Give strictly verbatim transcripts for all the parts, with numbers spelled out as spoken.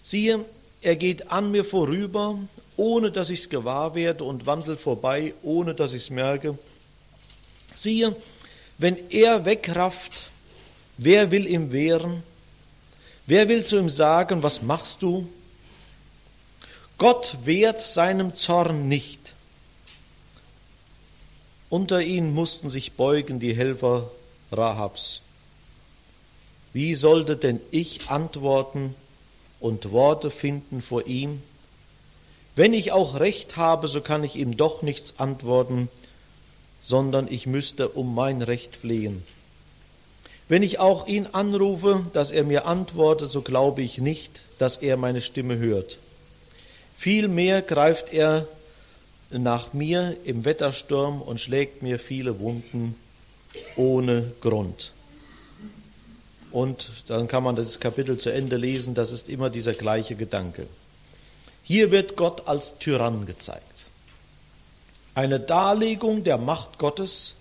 Siehe, er geht an mir vorüber, ohne dass ich es gewahr werde, und wandelt vorbei, ohne dass ich es merke. Siehe, wenn er wegrafft, wer will ihm wehren? Wer will zu ihm sagen, was machst du? Gott wehrt seinem Zorn nicht. Unter ihn mussten sich beugen die Helfer Rahabs. Wie sollte denn ich antworten und Worte finden vor ihm? Wenn ich auch Recht habe, so kann ich ihm doch nichts antworten, sondern ich müsste um mein Recht flehen. Wenn ich auch ihn anrufe, dass er mir antwortet, so glaube ich nicht, dass er meine Stimme hört. Vielmehr greift er nach mir im Wettersturm und schlägt mir viele Wunden ohne Grund. Und dann kann man das Kapitel zu Ende lesen, das ist immer dieser gleiche Gedanke. Hier wird Gott als Tyrann gezeigt. Eine Darlegung der Macht Gottes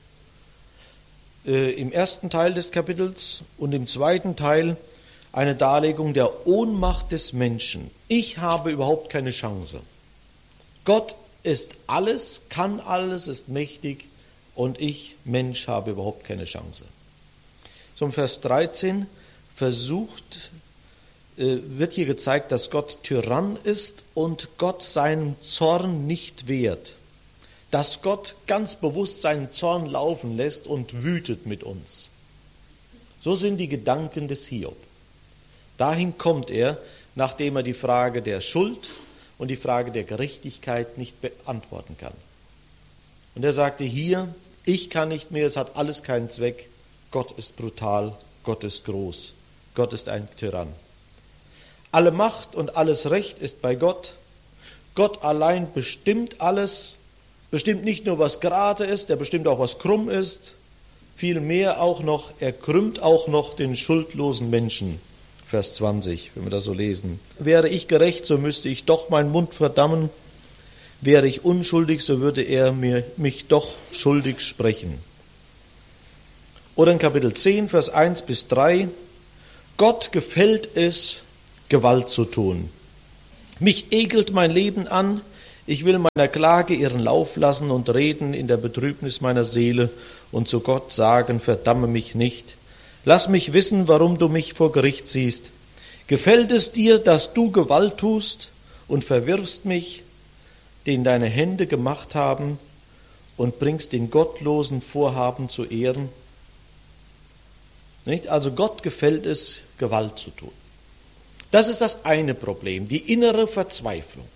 äh, im ersten Teil des Kapitels und im zweiten Teil eine Darlegung der Ohnmacht des Menschen. Ich habe überhaupt keine Chance. Gott ist alles, kann alles, ist mächtig und ich, Mensch, habe überhaupt keine Chance. Zum Vers dreizehn versucht, äh, wird hier gezeigt, dass Gott Tyrann ist und Gott seinen Zorn nicht wehrt. Dass Gott ganz bewusst seinen Zorn laufen lässt und wütet mit uns. So sind die Gedanken des Hiob. Dahin kommt er, nachdem er die Frage der Schuld und die Frage der Gerechtigkeit nicht beantworten kann. Und er sagte hier, ich kann nicht mehr, es hat alles keinen Zweck. Gott ist brutal, Gott ist groß, Gott ist ein Tyrann. Alle Macht und alles Recht ist bei Gott. Gott allein bestimmt alles, bestimmt nicht nur, was gerade ist, er bestimmt auch, was krumm ist. Vielmehr auch noch, er krümmt auch noch den schuldlosen Menschen. Vers zwanzig, wenn wir das so lesen. Wäre ich gerecht, so müsste ich doch meinen Mund verdammen. Wäre ich unschuldig, so würde er mir, mich doch schuldig sprechen. Oder in Kapitel zehn, Vers eins bis drei. Gott gefällt es, Gewalt zu tun. Mich ekelt mein Leben an. Ich will meiner Klage ihren Lauf lassen und reden in der Betrübnis meiner Seele und zu Gott sagen, verdamme mich nicht. Lass mich wissen, warum du mich vor Gericht ziehst. Gefällt es dir, dass du Gewalt tust und verwirfst mich, den deine Hände gemacht haben, und bringst den gottlosen Vorhaben zu Ehren? Nicht? Also Gott gefällt es, Gewalt zu tun. Das ist das eine Problem, die innere Verzweiflung.